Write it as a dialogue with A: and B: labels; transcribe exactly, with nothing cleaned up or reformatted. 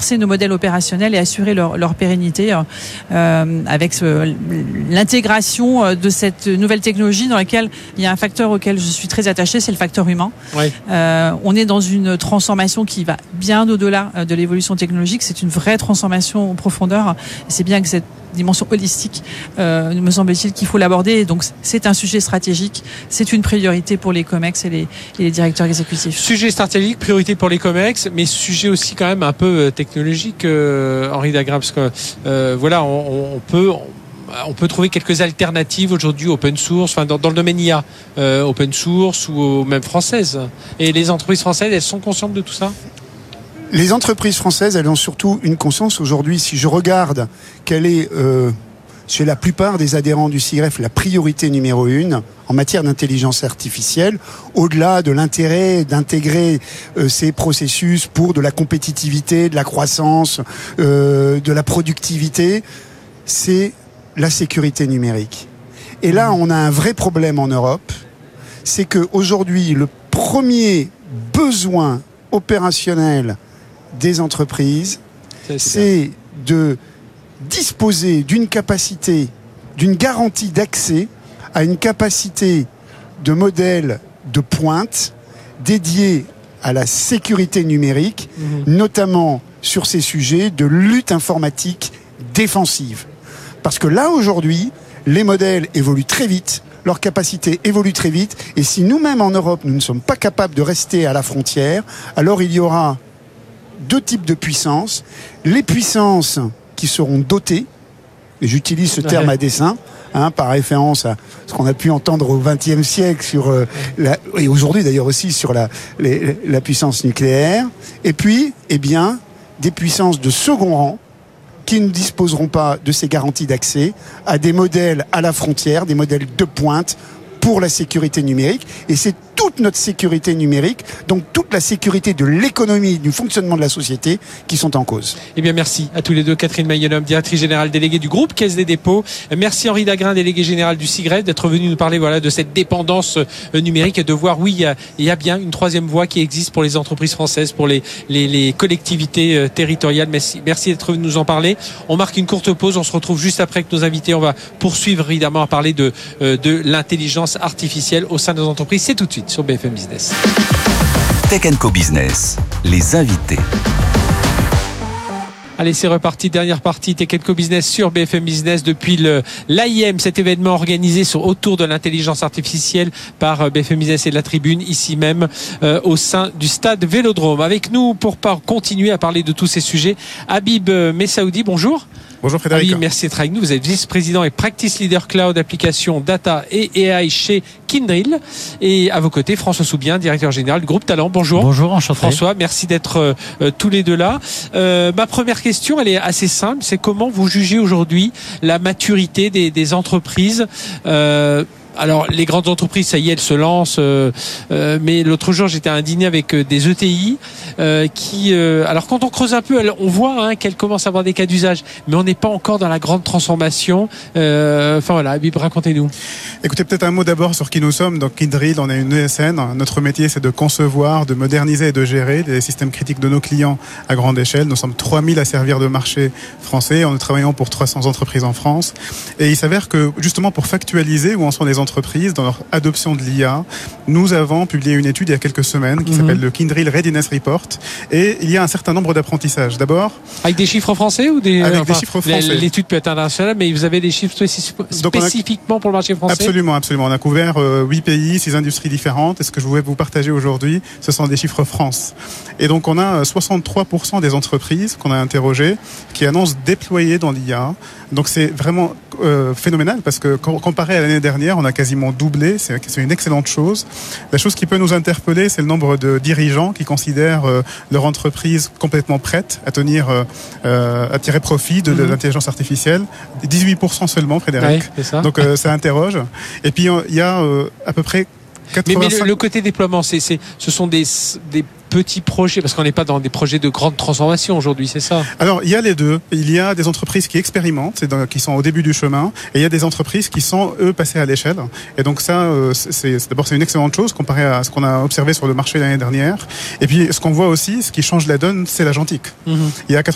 A: renforcer nos modèles opérationnels et assurer leur, leur pérennité euh, avec ce, l'intégration de cette nouvelle technologie dans laquelle il y a un facteur auquel je suis très attachée, c'est le facteur humain. Oui. Euh, on est dans une transformation qui va bien au-delà de l'évolution technologique. C'est une vraie transformation en profondeur. C'est bien que cette dimension holistique, euh, me semble-t-il qu'il faut l'aborder. Donc c'est un sujet stratégique, c'est une priorité pour les COMEX et les, et les directeurs exécutifs.
B: Sujet stratégique, priorité pour les COMEX, mais sujet aussi quand même un peu technologique, euh, Henri Dagrain, parce que euh, voilà, on, on peut... On, On peut trouver quelques alternatives aujourd'hui open source, enfin dans, dans le domaine I A, euh, open source ou même françaises. Et les entreprises françaises, elles sont conscientes de tout ça ?
C: Les entreprises françaises, elles ont surtout une conscience aujourd'hui. Si je regarde quelle est, euh, chez la plupart des adhérents du C I R E F, la priorité numéro une en matière d'intelligence artificielle, au-delà de l'intérêt d'intégrer euh, ces processus pour de la compétitivité, de la croissance, euh, de la productivité, c'est la sécurité numérique. Et là, on a un vrai problème en Europe, c'est qu'aujourd'hui, le premier besoin opérationnel des entreprises, c'est, c'est de disposer d'une capacité, d'une garantie d'accès à une capacité de modèle de pointe dédiée à la sécurité numérique, mmh. notamment sur ces sujets de lutte informatique défensive. Parce que là, aujourd'hui, les modèles évoluent très vite, leurs capacités évoluent très vite, et si nous-mêmes en Europe, nous ne sommes pas capables de rester à la frontière, alors il y aura deux types de puissances. Les puissances qui seront dotées, et j'utilise ce terme à dessein, hein, par référence à ce qu'on a pu entendre au vingtième siècle, sur, euh, la, et aujourd'hui d'ailleurs aussi sur la, les, la puissance nucléaire, et puis, eh bien, des puissances de second rang, qui ne disposeront pas de ces garanties d'accès à des modèles à la frontière, des modèles de pointe pour la sécurité numérique. Et c'est toute notre sécurité numérique, donc toute la sécurité de l'économie, du fonctionnement de la société qui sont en cause.
B: Eh bien, merci à tous les deux. Catherine Mayenhomme, directrice générale déléguée du groupe Caisse des dépôts. Merci Henri Dagrain, délégué général du C I R E F, d'être venu nous parler voilà, de cette dépendance numérique et de voir, oui, il y a, il y a bien une troisième voie qui existe pour les entreprises françaises, pour les, les, les collectivités territoriales. Merci, merci d'être venu nous en parler. On marque une courte pause. On se retrouve juste après avec nos invités. On va poursuivre évidemment à parler de, de l'intelligence artificielle au sein de nos entreprises. C'est tout de suite sur B F M Business.
D: Tech and Co Business, les invités.
B: Allez, c'est reparti, dernière partie Tech and Co Business sur B F M Business depuis le l'A I M, cet événement organisé sur, autour de l'intelligence artificielle par B F M Business et la Tribune, ici même euh, au sein du stade Vélodrome. Avec nous pour par, continuer à parler de tous ces sujets, Habib Messaoudi, bonjour.
E: Bonjour Frédéric.
B: Habib, merci d'être avec nous. Vous êtes vice-président et practice leader cloud, application, data et A I chez Kyndryl. Et à vos côtés, François Soubien, directeur général du groupe Talent. Bonjour.
F: Bonjour, enchanté.
B: François, merci d'être euh, tous les deux là. Euh, ma première question, elle est assez simple. C'est comment vous jugez aujourd'hui la maturité des, des entreprises euh, Alors, les grandes entreprises, ça y est, elles se lancent. Euh, euh, mais l'autre jour, j'étais à un dîner avec euh, des E T I euh, qui... Euh, alors, quand on creuse un peu, elles, on voit hein, qu'elles commencent à avoir des cas d'usage. Mais on n'est pas encore dans la grande transformation. Euh, enfin, voilà, Habib, racontez-nous.
E: Écoutez, peut-être un mot d'abord sur qui nous sommes. Donc, Kyndryl, on est une E S N. Notre métier, c'est de concevoir, de moderniser et de gérer les systèmes critiques de nos clients à grande échelle. Nous sommes trois mille à servir de marché français. On est travaillant pour trois cents entreprises en France. Et il s'avère que, justement, pour factualiser où en sont les entreprises, entreprises dans leur adoption de l'I A, nous avons publié une étude il y a quelques semaines qui mmh. s'appelle le Kyndryl Readiness Report, et il y a un certain nombre d'apprentissages. D'abord,
B: avec des chiffres français ou des
E: avec
B: enfin,
E: des chiffres français.
B: L'étude peut être internationale, mais vous avez des chiffres spécifiquement a, pour le marché français.
E: Absolument, absolument. On a couvert euh, huit pays, six industries différentes. Et ce que je voulais vous partager aujourd'hui, ce sont des chiffres France. Et donc on a soixante-trois pour cent des entreprises qu'on a interrogées qui annoncent déployer dans l'I A. Donc c'est vraiment euh, phénoménal parce que comparé à l'année dernière, on a quasiment doublé. C'est, c'est une excellente chose. La chose qui peut nous interpeller, c'est le nombre de dirigeants qui considèrent euh, leur entreprise complètement prête à tenir, euh, à tirer profit de, mm-hmm. de l'intelligence artificielle. dix-huit pour cent seulement, Frédéric.
B: Ouais, c'est ça.
E: Donc euh, ça interroge. Et puis il y a euh, à peu près quatre-vingt-cinq...
B: Mais, mais le, le côté déploiement, c'est, c'est, ce sont des, des petits projets, parce qu'on n'est pas dans des projets de grande transformation aujourd'hui, c'est ça?
E: Alors, il y a les deux. Il y a des entreprises qui expérimentent, c'est dans, qui sont au début du chemin, et il y a des entreprises qui sont, eux, passées à l'échelle. Et donc ça, c'est, c'est, d'abord, c'est une excellente chose comparé à ce qu'on a observé sur le marché l'année dernière. Et puis, ce qu'on voit aussi, ce qui change la donne, c'est l'agentique. Mm-hmm. Il y a